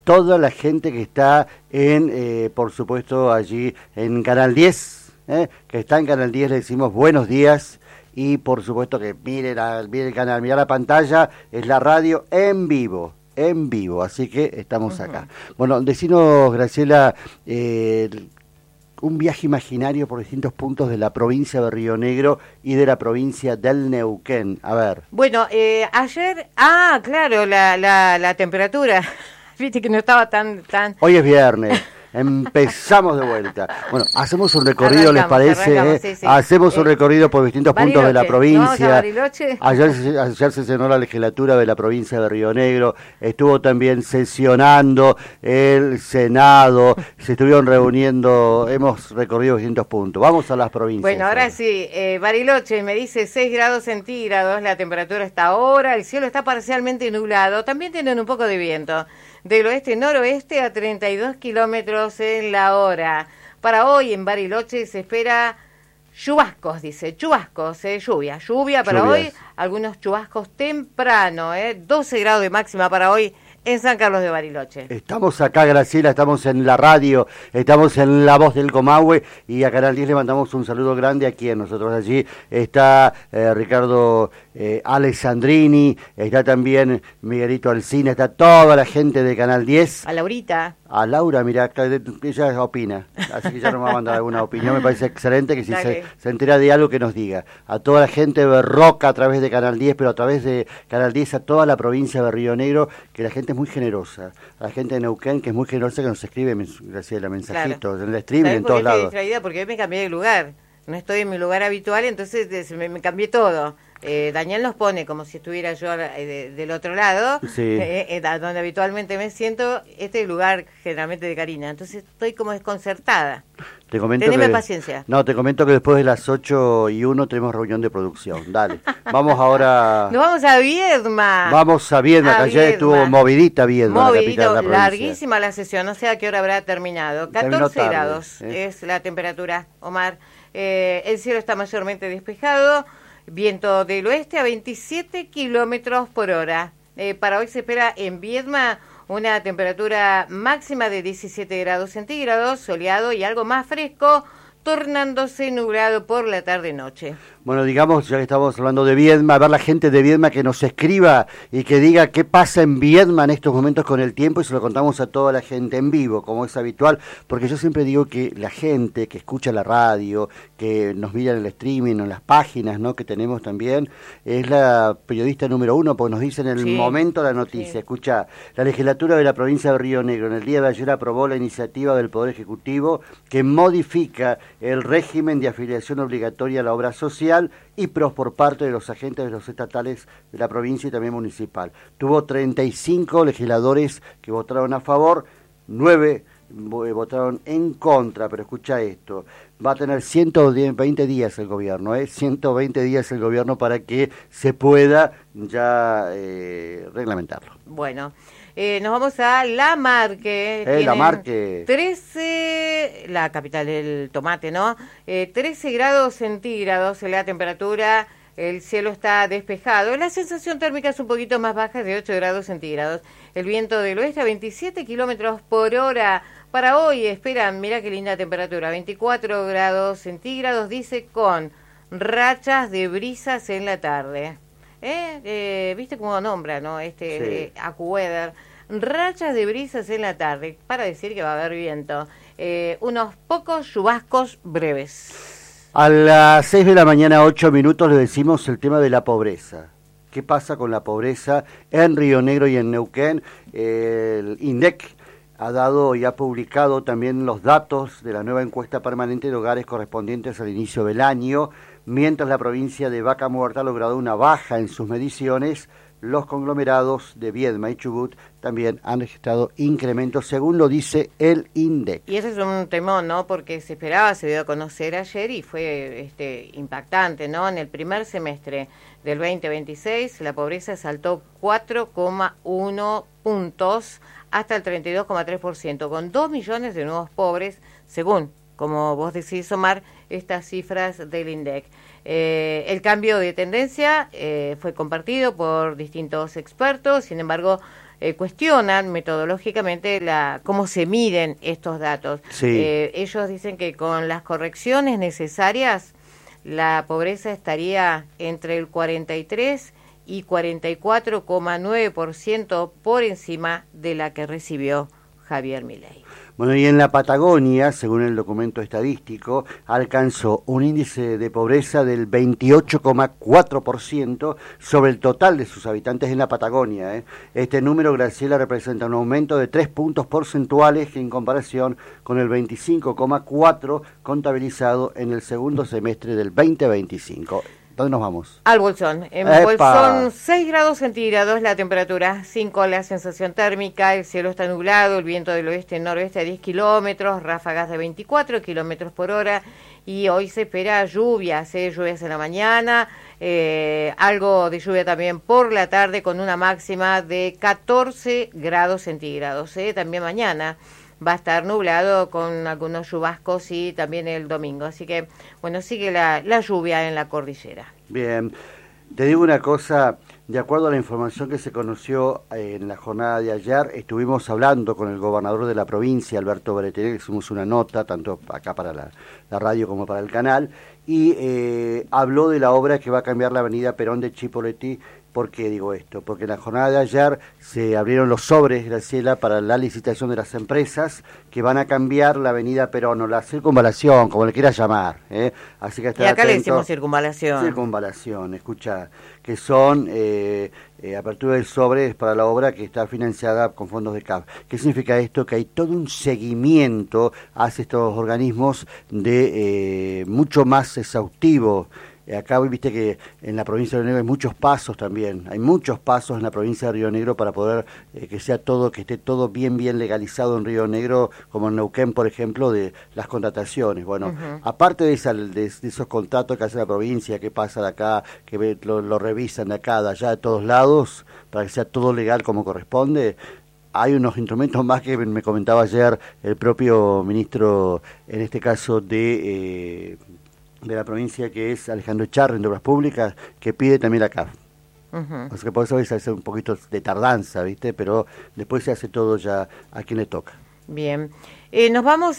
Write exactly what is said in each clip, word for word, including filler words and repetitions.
toda la gente que está en, eh, por supuesto, allí en Canal diez, ¿eh? que está en Canal diez, le decimos buenos días. Y por supuesto que mire, la, mire el canal, mira la pantalla, es la radio en vivo, en vivo, así que estamos uh-huh. acá. Bueno, decinos, Graciela, eh, un viaje imaginario por distintos puntos de la provincia de Río Negro y de la provincia del Neuquén. A ver. Bueno, eh, ayer, ah, claro, la, la, la temperatura, viste que no estaba tan... tan... Hoy es viernes. Empezamos de vuelta. Bueno, hacemos un recorrido, ¿les parece? Eh? Sí, sí. Hacemos un recorrido por distintos Bariloche. puntos de la provincia. Ayer, ayer se cenó la legislatura de la provincia de Río Negro. Estuvo también sesionando el Senado. Se estuvieron reuniendo. Hemos recorrido distintos puntos. Vamos a las provincias. Bueno, ahora sí. Eh, Bariloche me dice seis grados centígrados. La temperatura está ahora. El cielo está parcialmente nublado. También tienen un poco de viento. Del oeste-noroeste a treinta y dos kilómetros en la hora. Para hoy en Bariloche se espera chubascos, dice, chubascos, eh, lluvia, lluvia para Lluvias. Hoy, algunos chubascos temprano, eh, doce grados de máxima para hoy en San Carlos de Bariloche. Estamos acá, Graciela, estamos en la radio, estamos en La Voz del Comahue y a Canal diez le mandamos un saludo grande aquí a nosotros allí. Está eh, Ricardo eh, Alessandrini, está también Miguelito Alcina, está toda la gente de Canal diez. A Laurita. A Laura, mira, ella opina, así que ya nos va a mandar alguna opinión, me parece excelente que si se, se entera de algo que nos diga. A toda la gente de Roca a través de Canal diez, pero a través de Canal diez a toda la provincia de Río Negro, que la gente es muy generosa. A la gente de Neuquén, que es muy generosa, que nos escribe, Graciela, mensajitos, claro. en el streaming, en todos lados. Estoy distraída porque hoy me cambié de lugar, no estoy en mi lugar habitual, entonces me, me cambié todo. Eh, Daniel nos pone como si estuviera yo eh, de, del otro lado, sí. eh, eh, donde habitualmente me siento, este es el lugar generalmente de Karina, entonces estoy como desconcertada. Te comento Teneme que, paciencia. No, te comento que después de las ocho y uno tenemos reunión de producción, dale. Vamos ahora... Nos vamos a Viedma. Vamos a Viedma, que ayer estuvo movidita Viedma, Movidito, la capital de la provincia. Larguísima la sesión, no sé a qué hora habrá terminado. catorce grados ¿eh? Es la temperatura, Omar. Eh, el cielo está mayormente despejado. Viento del oeste a veintisiete kilómetros por hora. Eh, para hoy se espera en Viedma una temperatura máxima de diecisiete grados centígrados, soleado y algo más fresco, tornándose nublado por la tarde-noche. Bueno, digamos, ya que estamos hablando de Viedma, a ver la gente de Viedma que nos escriba y que diga qué pasa en Viedma en estos momentos con el tiempo y se lo contamos a toda la gente en vivo, como es habitual, porque yo siempre digo que la gente que escucha la radio, que nos mira en el streaming, en las páginas, ¿no?, que tenemos también, es la periodista número uno, porque nos dice en el sí, momento de la noticia. Sí. Escucha, la legislatura de la provincia de Río Negro en el día de ayer aprobó la iniciativa del Poder Ejecutivo que modifica el régimen de afiliación obligatoria a la obra social y pros por parte de los agentes de los estatales de la provincia y también municipal. Tuvo treinta y cinco legisladores que votaron a favor, nueve votaron en contra, pero escucha esto, va a tener ciento veinte días el gobierno, ¿eh? ciento veinte días el gobierno para que se pueda ya eh, reglamentarlo. Bueno, eh, nos vamos a La Marque. Eh, La Marque. trece, la capital del tomate, ¿no? Eh, trece grados centígrados en la temperatura, el cielo está despejado. La sensación térmica es un poquito más baja, es de ocho grados centígrados. El viento del oeste a veintisiete kilómetros por hora. Para hoy esperan, mira qué linda temperatura, veinticuatro grados centígrados, dice, con rachas de brisas en la tarde. ¿Eh? Eh, ¿Viste cómo nombra, no? Este sí. eh, AccuWeather. Rachas de brisas en la tarde, para decir que va a haber viento. Eh, unos pocos chubascos breves. A las seis de la mañana, ocho minutos, le decimos el tema de la pobreza. ¿Qué pasa con la pobreza en Río Negro y en Neuquén? El INDEC ha dado y ha publicado también los datos de la nueva encuesta permanente de hogares correspondientes al inicio del año. Mientras la provincia de Vaca Muerta ha logrado una baja en sus mediciones, los conglomerados de Viedma y Chubut también han registrado incrementos, según lo dice el INDEC. Y ese es un temón, ¿no? Porque se esperaba, se dio a conocer ayer y fue este, impactante, ¿no? En el primer semestre del veinte veintiséis, la pobreza saltó cuatro coma uno puntos hasta el treinta y dos coma tres por ciento, con dos millones de nuevos pobres, según, como vos decís, Omar, estas cifras del INDEC. Eh, el cambio de tendencia eh, fue compartido por distintos expertos, sin embargo, eh, cuestionan metodológicamente la cómo se miden estos datos. Sí. Eh, ellos dicen que con las correcciones necesarias la pobreza estaría entre el cuarenta y tres y cuarenta y cuatro coma nueve por ciento por encima de la que recibió Javier Milei. Bueno, y en la Patagonia, según el documento estadístico, alcanzó un índice de pobreza del veintiocho coma cuatro por ciento sobre el total de sus habitantes en la Patagonia. ¿eh? Este número, Graciela, representa un aumento de tres puntos porcentuales en comparación con el veinticinco coma cuatro por ciento contabilizado en el segundo semestre del veinte veinticinco. ¿Dónde nos vamos? Al Bolsón. En ¡Epa! Bolsón, seis grados centígrados la temperatura, cinco la sensación térmica, el cielo está nublado, el viento del oeste-noroeste a diez kilómetros, ráfagas de veinticuatro kilómetros por hora, y hoy se espera lluvias, ¿eh? lluvias en la mañana, eh, algo de lluvia también por la tarde con una máxima de catorce grados centígrados, ¿eh? También mañana va a estar nublado con algunos chubascos y también el domingo. Así que, bueno, sigue la, la lluvia en la cordillera. Bien, te digo una cosa, de acuerdo a la información que se conoció en la jornada de ayer, estuvimos hablando con el gobernador de la provincia, Alberto Breteler, hicimos una nota, tanto acá para la, la radio como para el canal, y eh, habló de la obra que va a cambiar la avenida Perón de Chipoleti. ¿Por qué digo esto? Porque en la jornada de ayer se abrieron los sobres, Graciela, para la licitación de las empresas que van a cambiar la avenida Perón o la circunvalación, como le quieras llamar. ¿eh? Así que estar y acá atento. Le decimos circunvalación. Circunvalación, escucha, que son eh, eh, apertura de sobres para la obra que está financiada con fondos de C A F. ¿Qué significa esto? Que hay todo un seguimiento hacia estos organismos de eh, mucho más exhaustivo. Acá viste que en la provincia de Río Negro hay muchos pasos también, hay muchos pasos en la provincia de Río Negro para poder eh, que sea todo, que esté todo bien bien legalizado en Río Negro, como en Neuquén, por ejemplo, de las contrataciones. Bueno, uh-huh. aparte de, esa, de, de esos contratos que hace la provincia, que pasa de acá, que ve, lo, lo revisan de acá, de allá, de todos lados, para que sea todo legal como corresponde, hay unos instrumentos más que me comentaba ayer el propio ministro, en este caso de... Eh, de la provincia, que es Alejandro Echarri, de Obras Públicas, que pide también la C A F. Uh-huh. O sea que por eso a veces hace un poquito de tardanza, ¿viste? Pero después se hace todo ya a quien le toca. Bien. Eh, nos vamos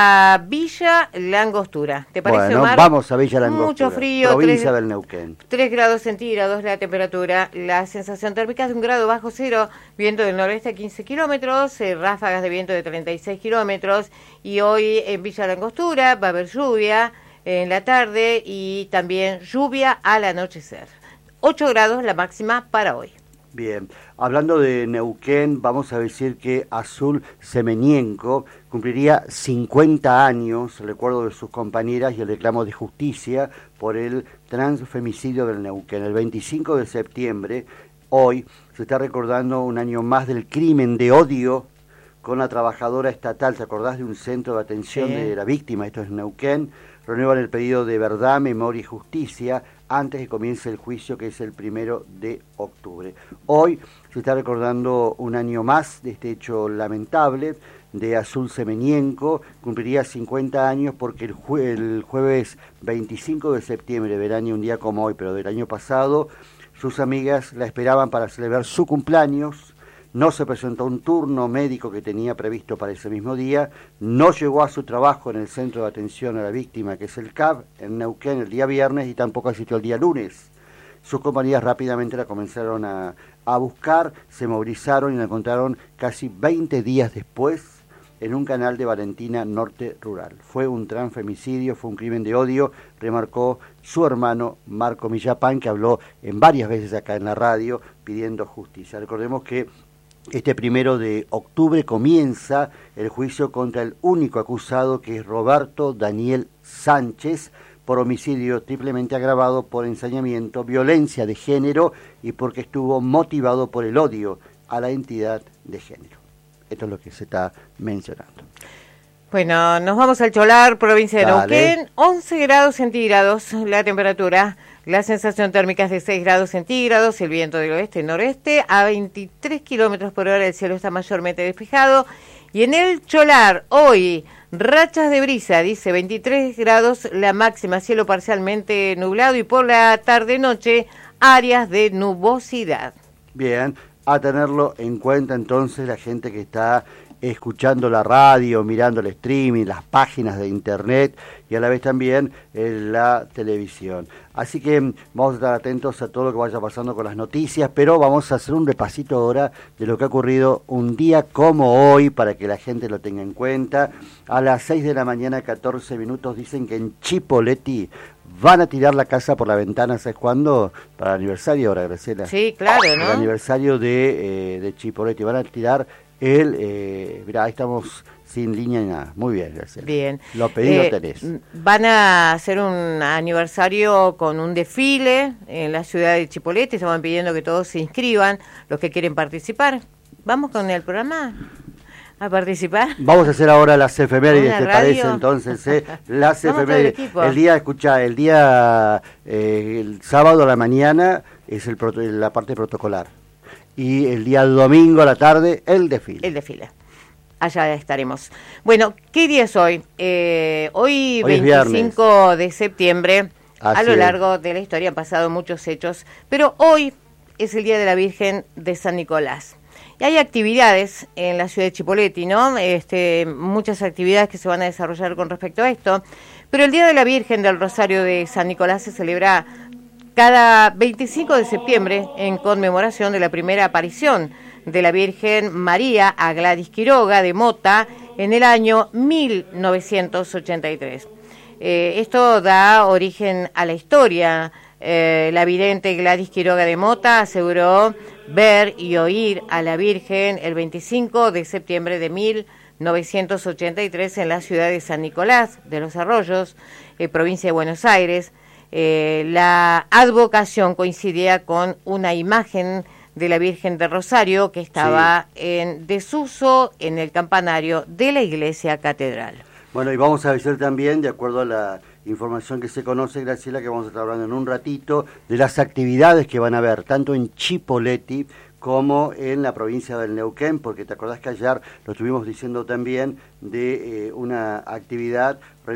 a Villa La Angostura. ¿Te parece, bueno, Omar? Vamos a Villa La Angostura. Mucho frío. Provincia del Neuquén. tres grados centígrados la temperatura. La sensación térmica es de un grado bajo cero. Viento del noroeste a quince kilómetros. Eh, ráfagas de viento de treinta y seis kilómetros. Y hoy en Villa La Angostura va a haber lluvia en la tarde y también lluvia al anochecer. ocho grados la máxima para hoy. Bien, hablando de Neuquén, vamos a decir que Azul Semenienko cumpliría cincuenta años, recuerdo de sus compañeras y el reclamo de justicia por el transfemicidio del Neuquén. El veinticinco de septiembre, hoy, se está recordando un año más del crimen de odio con la trabajadora estatal. ¿Te acordás de un centro de atención sí. de la víctima? Esto es Neuquén. Renuevan el pedido de verdad, memoria y justicia antes que comience el juicio, que es el primero de octubre. Hoy se está recordando un año más de este hecho lamentable de Azul Semenienko. Cumpliría cincuenta años porque el, jue el jueves veinticinco de septiembre del año, un día como hoy, pero del año pasado, sus amigas la esperaban para celebrar su cumpleaños. No se presentó un turno médico que tenía previsto para ese mismo día, no llegó a su trabajo en el Centro de Atención a la Víctima, que es el C A V, en Neuquén el día viernes y tampoco asistió el día lunes. Sus compañías rápidamente la comenzaron a, a buscar, se movilizaron y la encontraron casi veinte días después en un canal de Valentina Norte Rural. Fue un transfemicidio, fue un crimen de odio, remarcó su hermano Marco Millapán, que habló en varias veces acá en la radio pidiendo justicia. Recordemos que este primero de octubre comienza el juicio contra el único acusado, que es Roberto Daniel Sánchez, por homicidio triplemente agravado por ensañamiento, violencia de género y porque estuvo motivado por el odio a la entidad de género. Esto es lo que se está mencionando. Bueno, nos vamos al Cholar, provincia de Neuquén, once grados centígrados la temperatura. La sensación térmica es de seis grados centígrados, el viento del oeste y noreste a veintitrés kilómetros por hora, el cielo está mayormente despejado. Y en el Cholar, hoy, rachas de brisa, dice veintitrés grados la máxima, cielo parcialmente nublado y por la tarde-noche, áreas de nubosidad. Bien, a tenerlo en cuenta entonces la gente que está escuchando la radio, mirando el streaming, las páginas de internet y a la vez también en la televisión. Así que vamos a estar atentos a todo lo que vaya pasando con las noticias, pero vamos a hacer un repasito ahora de lo que ha ocurrido un día como hoy para que la gente lo tenga en cuenta. A las seis de la mañana, catorce minutos, dicen que en Chipoleti van a tirar la casa por la ventana. ¿Sabes cuándo? Para el aniversario ahora, Graciela. Sí, claro, ¿no? El aniversario de, eh, de Chipoleti. Van a tirar el... Eh, mirá, ahí estamos sin línea ni nada. Muy bien, Graciela. Bien. Lo pedido eh, tenés. Van a hacer un aniversario con un desfile en la ciudad de Chipoleti. Estaban pidiendo que todos se inscriban, los que quieren participar. ¿Vamos con el programa a participar? Vamos a hacer ahora las efemérides, ¿te radio? parece? Entonces, ¿eh? Las efemérides. El, el día, escucha, el día, eh, el sábado a la mañana es el proto, la parte protocolar. Y el día domingo a la tarde, el desfile. El desfile. Allá estaremos. Bueno, ¿qué día es hoy? Eh, hoy, hoy veinticinco de septiembre. Así a lo es. largo de la historia han pasado muchos hechos, pero hoy es el Día de la Virgen de San Nicolás. Y hay actividades en la ciudad de Chipoleti, ¿no? Este, muchas actividades que se van a desarrollar con respecto a esto. Pero el Día de la Virgen del Rosario de San Nicolás se celebra cada veinticinco de septiembre en conmemoración de la primera aparición de la Virgen María a Gladys Quiroga de Mota en el año mil novecientos ochenta y tres. Eh, esto da origen a la historia. Eh, la vidente Gladys Quiroga de Mota aseguró ver y oír a la Virgen el veinticinco de septiembre de mil novecientos ochenta y tres en la ciudad de San Nicolás de los Arroyos, eh, provincia de Buenos Aires. Eh, la advocación coincidía con una imagen de la Virgen de Rosario que estaba sí. en desuso en el campanario de la iglesia catedral. Bueno, y vamos a decir también, de acuerdo a la información que se conoce, Graciela, que vamos a estar hablando en un ratito, de las actividades que van a haber, tanto en Chipoleti como en la provincia del Neuquén, porque te acordás que ayer lo estuvimos diciendo también de eh, una actividad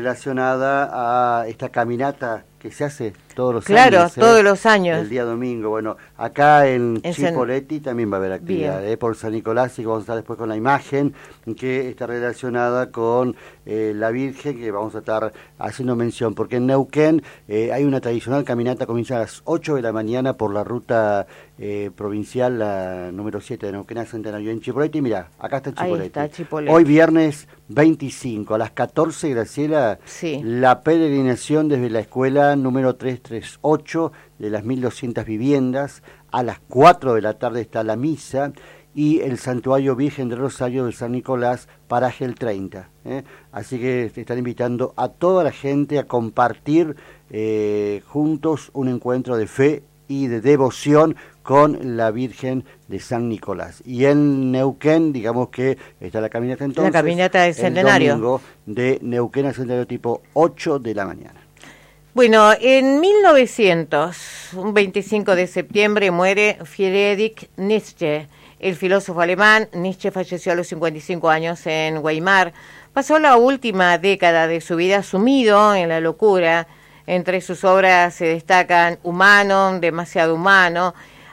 relacionada a esta caminata que se hace todos los claro, años. Claro, todos ¿eh? los años. El día domingo. Bueno, acá en, en Chipoleti San... también va a haber actividad, ¿eh? Por San Nicolás, y que vamos a estar después con la imagen que está relacionada con eh, la Virgen, que vamos a estar haciendo mención, porque en Neuquén eh, hay una tradicional caminata, comienza a las ocho de la mañana por la ruta eh, provincial, la número siete de Neuquén a Centenario. En Chipoleti, mira, acá está Chipoleti. Ahí está Chipoleti. Hoy viernes veinticinco, a las catorce, Graciela, sí. la peregrinación desde la escuela número trescientos treinta y ocho de las mil doscientas viviendas. A las cuatro de la tarde está la misa y el Santuario Virgen del Rosario de San Nicolás, paraje el treinta. ¿eh? Así que te están invitando a toda la gente a compartir eh, juntos un encuentro de fe y de devoción con la Virgen de San Nicolás. Y en Neuquén, digamos que está la caminata entonces. La caminata del Centenario. El domingo de Neuquén al Centenario, tipo ocho de la mañana. Bueno, en mil novecientos, un veinticinco de septiembre, muere Friedrich Nietzsche, el filósofo alemán. Nietzsche falleció a los cincuenta y cinco años en Weimar. Pasó la última década de su vida sumido en la locura. Entre sus obras se destacan Humano, Demasiado Humano.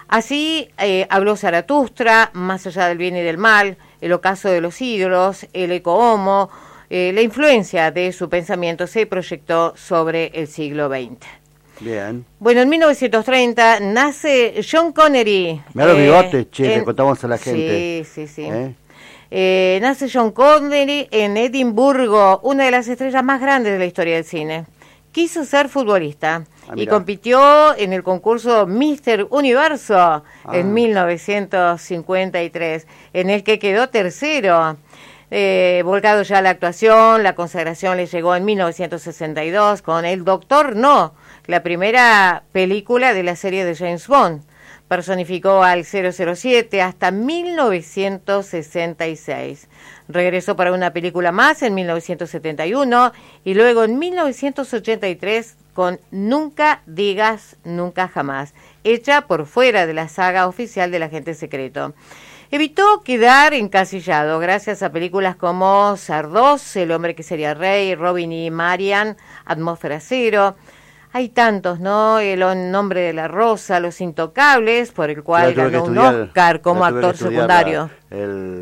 Así eh, habló Zaratustra, Más allá del bien y del mal, El ocaso de los ídolos, El eco homo. Eh, la influencia de su pensamiento se proyectó sobre el siglo veinte. Bien. Bueno, en mil novecientos treinta nace John Connery. Mira los eh, bigotes, che, en... le contamos a la gente. Sí, sí, sí. ¿Eh? Eh, nace John Connery en Edimburgo, una de las estrellas más grandes de la historia del cine. Quiso ser futbolista ah, y compitió en el concurso míster Universo ah. en mil novecientos cincuenta y tres, en el que quedó tercero. Eh, volcado ya a la actuación, la consagración le llegó en mil novecientos sesenta y dos con El Doctor No, la primera película de la serie de James Bond. Personificó al cero cero siete hasta mil novecientos sesenta y seis. Regresó para una película más en mil novecientos setenta y uno y luego en mil novecientos ochenta y tres con Nunca Digas Nunca Jamás, hecha por fuera de la saga oficial del Agente Secreto. Evitó quedar encasillado gracias a películas como Sardos, El hombre que sería rey, Robin y Marian, Atmósfera Cero. Hay tantos, ¿no? El nombre de la rosa, Los Intocables, por el cual ganó un Oscar como actor secundario. La,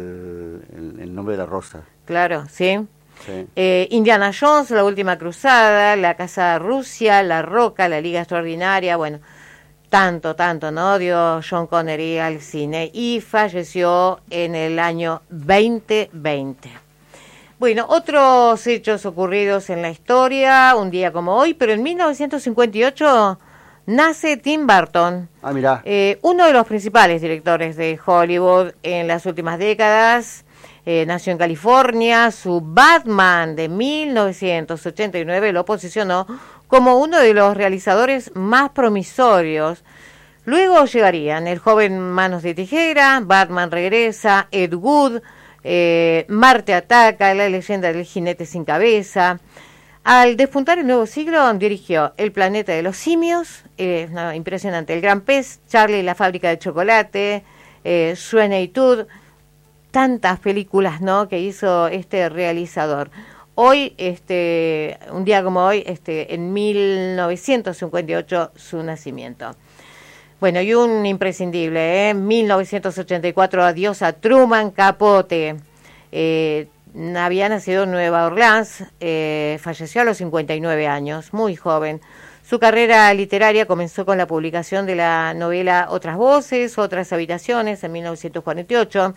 el, el, el nombre de la rosa. Claro, sí. Sí. Eh, Indiana Jones, La Última Cruzada, La Casa de Rusia, La Roca, La Liga Extraordinaria, bueno, tanto, tanto, ¿no? Dio Sean Connery al cine y falleció en el año veinte veinte. Bueno, otros hechos ocurridos en la historia, un día como hoy, pero en mil novecientos cincuenta y ocho nace Tim Burton. Ah, mirá. Eh, uno de los principales directores de Hollywood en las últimas décadas. Eh, nació en California. Su Batman de mil novecientos ochenta y nueve lo posicionó como uno de los realizadores más promisorios. Luego llegarían El joven Manos de Tijera, Batman Regresa, Ed Wood, eh, Marte Ataca, La leyenda del jinete sin cabeza. Al despuntar el nuevo siglo, dirigió El planeta de los simios, eh, no, impresionante, El gran pez, Charlie y la fábrica de chocolate, eh, Sweeney Todd. Tantas películas, ¿no?, que hizo este realizador. Hoy, este, un día como hoy, este, en mil novecientos cincuenta y ocho, su nacimiento. Bueno, y un imprescindible, ¿eh? mil novecientos ochenta y cuatro, adiós a Truman Capote. Eh, había nacido en Nueva Orleans, eh, falleció a los cincuenta y nueve años, muy joven. Su carrera literaria comenzó con la publicación de la novela Otras voces, Otras habitaciones, en mil novecientos cuarenta y ocho.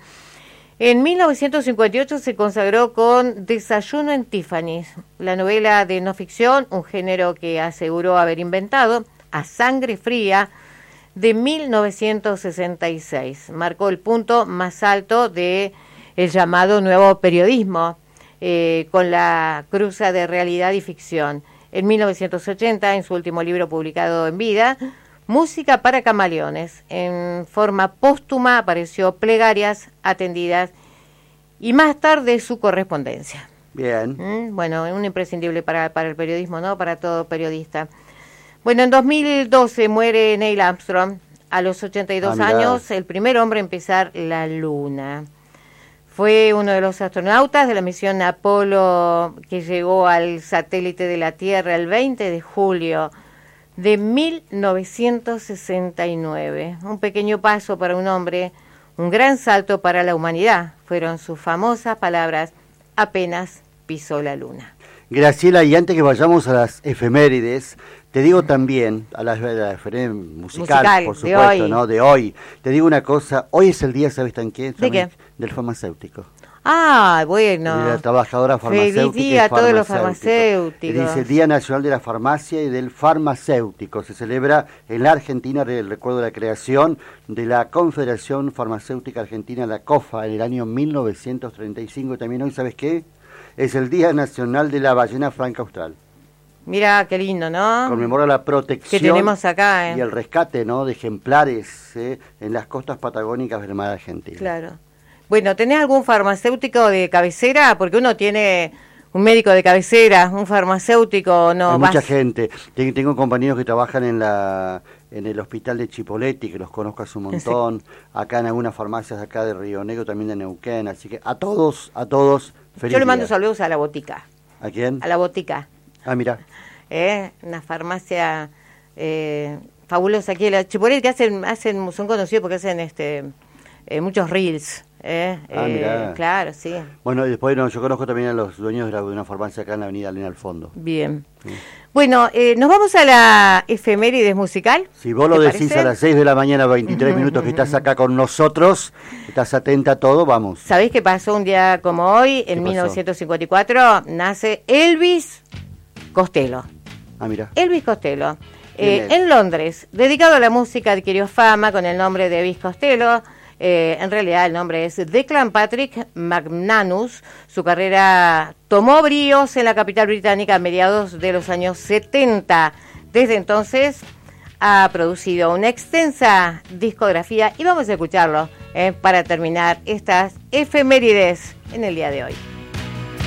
En mil novecientos cincuenta y ocho se consagró con Desayuno en Tiffany's, la novela de no ficción, un género que aseguró haber inventado, a sangre fría, de mil novecientos sesenta y seis. Marcó el punto más alto de el llamado nuevo periodismo, eh, con la cruza de realidad y ficción. En mil novecientos ochenta, en su último libro publicado en vida, Música para camaleones, en forma póstuma apareció Plegarias atendidas y más tarde su correspondencia. Bien. ¿Mm? Bueno, un imprescindible para, para el periodismo, ¿no? Para todo periodista. Bueno, en dos mil doce muere Neil Armstrong, a los ochenta y dos ah, años, el primer hombre en pisar la Luna. Fue uno de los astronautas de la misión Apolo que llegó al satélite de la Tierra el veinte de julio de mil novecientos sesenta y nueve. Un pequeño paso para un hombre, un gran salto para la humanidad. Fueron sus famosas palabras, apenas pisó la luna. Graciela, y antes que vayamos a las efemérides, te digo también, a la, a la efeméride musical, musical, por supuesto, de hoy. ¿no? De hoy. Te digo una cosa, hoy es el día, ¿sabes tan quién? ¿De qué? Del farmacéutico. Ah, bueno. De la trabajadora farmacéutica. Feliz día a todos los farmacéuticos. Dice el Día Nacional de la Farmacia y del Farmacéutico. Se celebra en la Argentina el recuerdo de la creación de la Confederación Farmacéutica Argentina, la COFA, en el año mil novecientos treinta y cinco. También hoy, ¿sabes qué? Es el Día Nacional de la Ballena Franca Austral. Mira, qué lindo, ¿no? Conmemora la protección que tenemos acá, ¿eh? y el rescate, ¿no?, de ejemplares ¿eh? en las costas patagónicas del mar argentino. Claro. Bueno, ¿tenés algún farmacéutico de cabecera? Porque uno tiene un médico de cabecera, un farmacéutico, no. Hay vas... mucha gente. Tengo compañeros que trabajan en la en el hospital de Chipoleti, que los conozco hace un montón. Sí. Acá en algunas farmacias acá de Río Negro, también de Neuquén. Así que a todos, a todos, feliz Yo le mando día. saludos a la botica. ¿A quién? A la botica. Ah, mira. Eh, una farmacia eh, fabulosa aquí en la Chipoleti, que hacen, hacen, son conocidos porque hacen este eh, muchos reels. Eh, ah, eh, claro, sí. Bueno, y después no, yo conozco también a los dueños de, la, de una farmacia acá en la avenida Elena al fondo. Bien. Sí. Bueno, eh, ¿nos vamos a la efemérides musical? Si vos lo decís parece? A las seis de la mañana, veintitrés minutos que estás acá con nosotros, estás atenta a todo, vamos. ¿Sabés qué pasó un día como hoy? En mil novecientos cincuenta y cuatro nace Elvis Costello. Ah, mira. Elvis Costello. Eh, en Londres, dedicado a la música, adquirió fama con el nombre de Elvis Costello. Eh, en realidad el nombre es Declan Patrick McManus. Su carrera tomó bríos en la capital británica a mediados de los años setenta. Desde entonces ha producido una extensa discografía y vamos a escucharlo eh, para terminar estas efemérides en el día de hoy.